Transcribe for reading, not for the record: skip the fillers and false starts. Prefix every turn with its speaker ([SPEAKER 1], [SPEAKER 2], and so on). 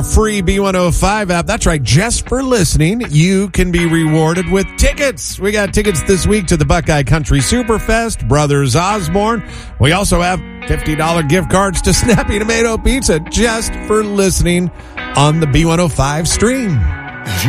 [SPEAKER 1] free B105 app. That's right. Just for listening, you can be rewarded with tickets. We got tickets this week to the Buckeye Country Superfest, Brothers Osborne. We also have $50 gift cards to Snappy Tomato Pizza just for listening on the B105 stream.